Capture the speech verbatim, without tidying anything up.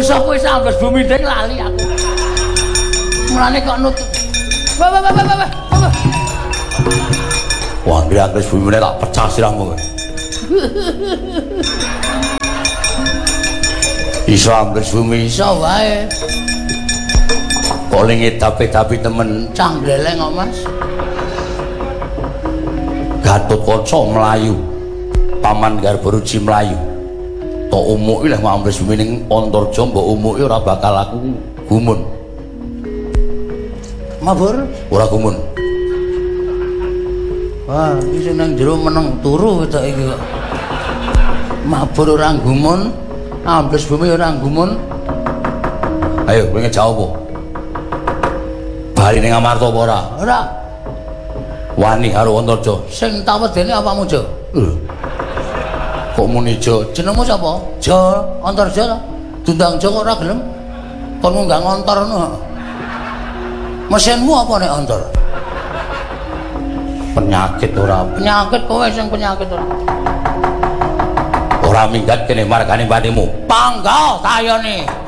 sapa wis ambes bumi ding lali aku. Mulane kok nutup. Wah wah wah wah wah. Wah, nggih ambes bumi tak pecah sirahmu. Iso ambes bumi iso wae. Kok lingit tapi-tapi temen canggleleng kok Mas. Gatotkaca mlayu. Paman Garbaruji mlayu. Tok umuki leh mau ambes bumi ning Antarja mbok umuki ora bakal aku gumun. Mabur ora gumun. Wah, iki sing nang jero meneng turu ketok iki kok. Mabur ora gumun, ambes bumi ora gumun. Ayo, kowe ngejawab apa? Bali ning Amarta apa ora? Ora. Wani karo Antarja. Sing tak wedeni apamu, Jo? Lho. Kok muni Jo? Jenengmu sapa? Jo Antarja to? Dundang Jo kok ora gelem? Kon munggah ngontor ngono. Mesinmu apa nek ontor? Penyakit ora. Penyakit kowe sing penyakit ora. Ora minggat kene margane banimu. Panggal kayane.